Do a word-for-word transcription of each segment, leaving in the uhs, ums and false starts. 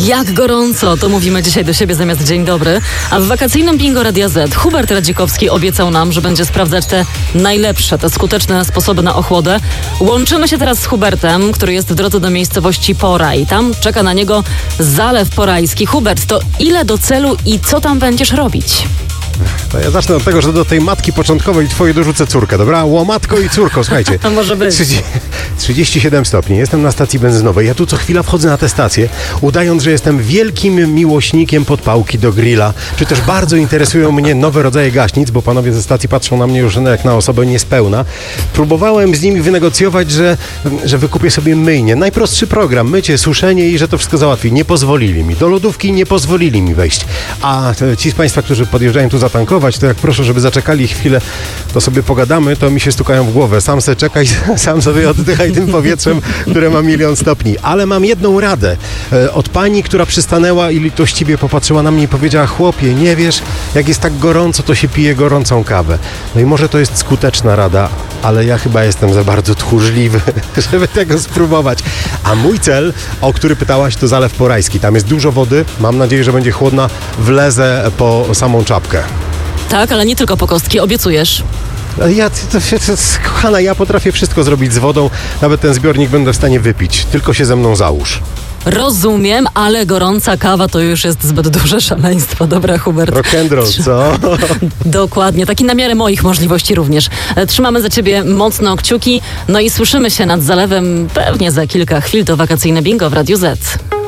Jak gorąco, to mówimy dzisiaj do siebie zamiast dzień dobry. A w wakacyjnym bingo Radia Z Hubert Radzikowski obiecał nam, że będzie sprawdzać te najlepsze, te skuteczne sposoby na ochłodę. Łączymy się teraz z Hubertem, który jest w drodze do miejscowości Poraj. Tam czeka na niego zalew porajski. Hubert, to ile do celu i co tam będziesz robić? To ja zacznę od tego, że do tej matki początkowej twojej dorzucę córkę, dobra? Łomatko i córko, słuchajcie. To może być. trzydzieści siedem stopni, jestem na stacji benzynowej. Ja tu co chwila wchodzę na tę stację, udając, że jestem wielkim miłośnikiem podpałki do grilla. Czy też bardzo interesują mnie nowe rodzaje gaśnic, bo panowie ze stacji patrzą na mnie już jak na osobę niespełna. Próbowałem z nimi wynegocjować, że, że wykupię sobie myjnię. Najprostszy program, mycie, suszenie i że to wszystko załatwi. Nie pozwolili mi. Do lodówki nie pozwolili mi wejść. A ci z państwa, którzy podjeżdżają tu zatankować, to jak proszę, żeby zaczekali chwilę, to sobie pogadamy, to mi się stukają w głowę. Sam se czekaj, sam sobie oddychaj tym powietrzem, które ma milion stopni. Ale mam jedną radę e, od pani, która przystanęła i litościwie popatrzyła na mnie i powiedziała: chłopie, nie wiesz, jak jest tak gorąco, to się pije gorącą kawę. No i może to jest skuteczna rada, ale ja chyba jestem za bardzo tchórzliwy, żeby tego spróbować. A mój cel, o który pytałaś, to Zalew Porajski. Tam jest dużo wody, mam nadzieję, że będzie chłodna, wlezę po samą czapkę. Tak, ale nie tylko po kostki, obiecujesz. Ja, to, to, to, kochana, ja potrafię wszystko zrobić z wodą, nawet ten zbiornik będę w stanie wypić, tylko się ze mną załóż. Rozumiem, ale gorąca kawa to już jest zbyt duże szaleństwo. Dobra, Hubert. Rock and roll, co? Dokładnie, taki na miarę moich możliwości również. Trzymamy za ciebie mocno kciuki, no i słyszymy się nad zalewem pewnie za kilka chwil. To wakacyjne bingo w Radiu Z.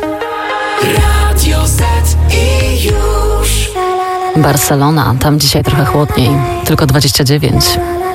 Radio Z i już. Barcelona, tam dzisiaj trochę chłodniej, tylko dwadzieścia dziewięć.